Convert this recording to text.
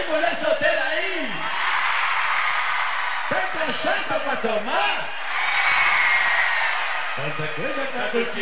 mulher solteira aí? Tem cachaça pra tomar? Tanta coisa pra curtir.